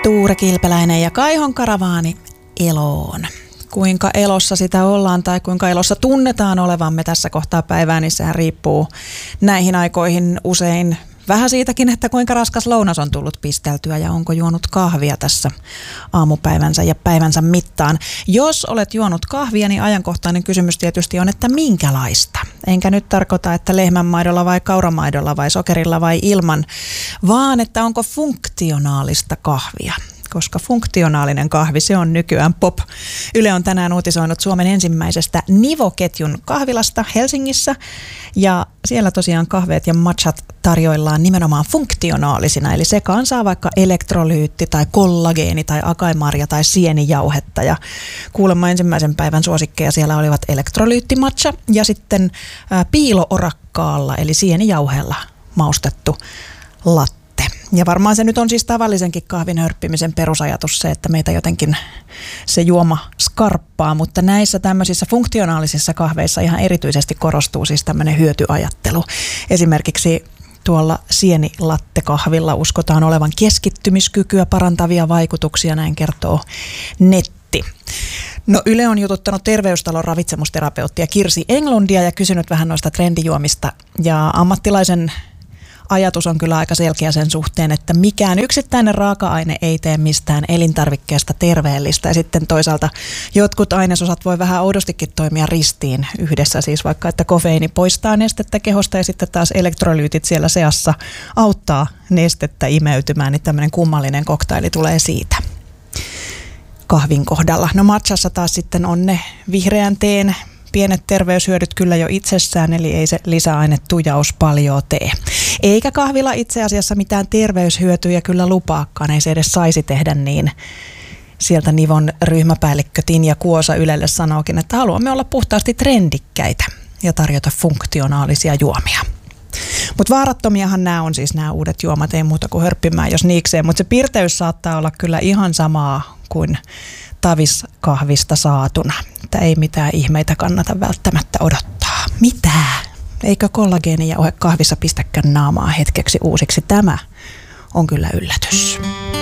Tuure Kilpeläinen ja Kaihon karavaani eloon. Kuinka elossa sitä ollaan tai kuinka elossa tunnetaan olevamme tässä kohtaa päivää, niin sehän riippuu näihin aikoihin usein vähän siitäkin, että kuinka raskas lounas on tullut pisteltyä ja onko juonut kahvia tässä aamupäivänsä ja päivänsä mittaan. Jos olet juonut kahvia, niin ajankohtainen kysymys tietysti on, että minkälaista. Enkä nyt tarkoita, että lehmänmaidolla vai kauramaidolla vai sokerilla vai ilman, vaan että onko funktionaalista kahvia. Koska funktionaalinen kahvi, se on nykyään pop. Yle on tänään uutisoinut Suomen ensimmäisestä Nivo-ketjun kahvilasta Helsingissä. Ja siellä tosiaan kahveet ja matchat tarjoillaan nimenomaan funktionaalisina. Eli sekaan saa vaikka elektrolyytti tai kollageeni tai akaimarja tai sienijauhetta. Ja kuulemma ensimmäisen päivän suosikkeja siellä olivat elektrolyyttimatcha ja sitten piiloorakkaalla eli sienijauheella maustettu latte. Ja varmaan se nyt on siis tavallisenkin kahvin hörppimisen perusajatus se, että meitä jotenkin se juoma skarppaa, mutta näissä tämmöisissä funktionaalisissa kahveissa ihan erityisesti korostuu siis tämmöinen hyötyajattelu. Esimerkiksi tuolla sienilattekahvilla uskotaan olevan keskittymiskykyä parantavia vaikutuksia, näin kertoo netti. No Yle on jututtanut Terveystalon ravitsemusterapeuttia Kirsi Englundia ja kysynyt vähän noista trendijuomista ja ammattilaisen ajatus on kyllä aika selkeä sen suhteen, että mikään yksittäinen raaka-aine ei tee mistään elintarvikkeesta terveellistä. Ja sitten toisaalta jotkut ainesosat voi vähän oudostikin toimia ristiin yhdessä. Siis vaikka, että kofeiini poistaa nestettä kehosta ja sitten taas elektrolyytit siellä seassa auttaa nestettä imeytymään. Niin tämmöinen kummallinen koktaili tulee siitä kahvin kohdalla. No matchassa taas sitten on ne vihreän teen pienet terveyshyödyt kyllä jo itsessään, eli ei se lisäainetujaus paljon tee. Eikä kahvilla itse asiassa mitään terveyshyötyjä kyllä lupaakaan, ei se edes saisi tehdä niin. Sieltä Nivon ryhmäpäällikkö Tinja Kuosa Ylelle sanookin, että haluamme olla puhtaasti trendikkäitä ja tarjota funktionaalisia juomia. Mutta vaarattomiahan nämä on siis nämä uudet juomat, ei muuta kuin hörppimään jos niikseen, mutta se pirteys saattaa olla kyllä ihan samaa kuin taviskahvista saatuna. Että ei mitään ihmeitä kannata välttämättä odottaa. Mitä? Eikö kollageeni ja kahvissa pistäkään naamaa hetkeksi uusiksi? Tämä on kyllä yllätys.